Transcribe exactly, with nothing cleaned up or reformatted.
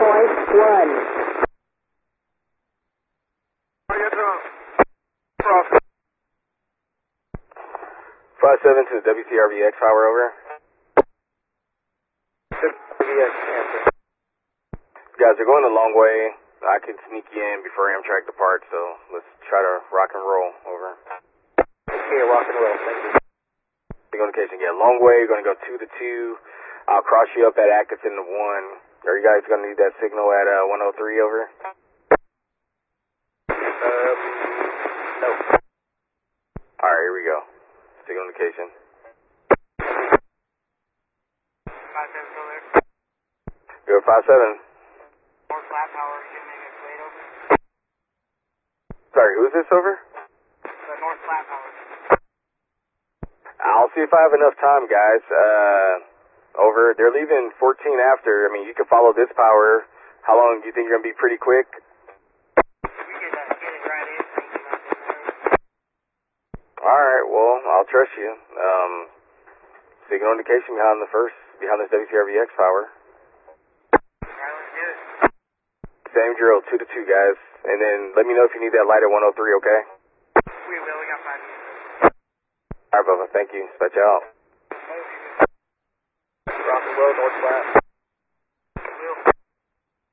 point one. five seven to the W T R V X power over. W T R V X, answer. Guys, they're going the long way. I can sneak you in before Amtrak departs, so let's try to rock and roll over. Okay, rock and roll, thank you. Big indication, yeah, long way, going to go two to two. I'll cross you up at Atkinson to one. Are you guys going to need that signal at uh, one oh three over? Um, no. Alright, here we go. Signal indication. five seven still there. Go five seven. More flat power, you can make it late over. Sorry, who's this over? The north flat power. I'll see if I have enough time, guys. Uh, over. They're leaving fourteen after. I mean, you can follow this power. How long do you think you're going to be pretty quick? You get, uh, get it right in, thank you, nothing. Alright, well, I'll trust you. Um, signal indication behind the first, behind this W T R V X power. Alright, let's do it. Same drill, two to two, guys. And then let me know if you need that light at one oh three, okay? We will, we got five minutes. Alright, Bubba, thank you. Dispatch out. Rock and roll, north flat.